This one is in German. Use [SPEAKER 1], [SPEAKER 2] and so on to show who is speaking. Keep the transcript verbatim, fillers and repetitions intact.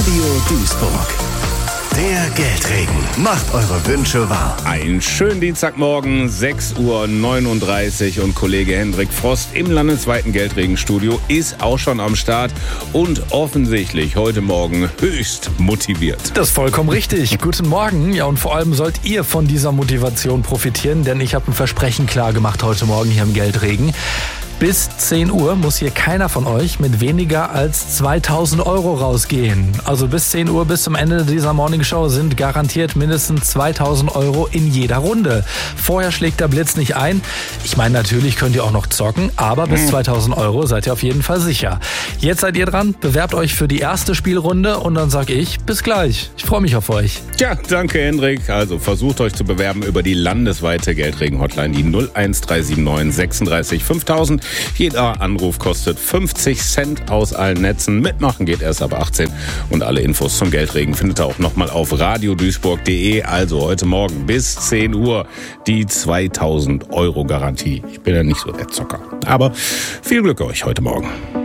[SPEAKER 1] Radio Duisburg. Der Geldregen macht eure Wünsche wahr.
[SPEAKER 2] Einen schönen Dienstagmorgen, sechs Uhr neununddreißig und Kollege Hendrik Frost im landesweiten Geldregenstudio ist auch schon am Start und offensichtlich heute Morgen höchst motiviert.
[SPEAKER 3] Das ist vollkommen richtig. Guten Morgen. Ja, und vor allem sollt ihr von dieser Motivation profitieren, denn ich habe ein Versprechen klar gemacht heute Morgen hier im Geldregen. Bis zehn Uhr muss hier keiner von euch mit weniger als zweitausend Euro rausgehen. Also bis zehn Uhr, bis zum Ende dieser Morningshow sind garantiert mindestens zweitausend Euro in jeder Runde. Vorher schlägt der Blitz nicht ein. Ich meine, natürlich könnt ihr auch noch zocken, aber bis zweitausend Euro seid ihr auf jeden Fall sicher. Jetzt seid ihr dran, bewerbt euch für die erste Spielrunde und dann sag ich, bis gleich. Ich freue mich auf euch.
[SPEAKER 2] Tja, danke Hendrik. Also versucht euch zu bewerben über die landesweite Geldregen-Hotline, die null eins drei sieben neun sechsunddreißig fünftausend. Jeder Anruf kostet fünfzig Cent aus allen Netzen. Mitmachen geht erst ab achtzehn. Und alle Infos zum Geldregen findet ihr auch nochmal auf radio duisburg punkt de. Also heute Morgen bis zehn Uhr die zweitausend Euro Garantie. Ich bin ja nicht so der Zocker. Aber viel Glück euch heute Morgen.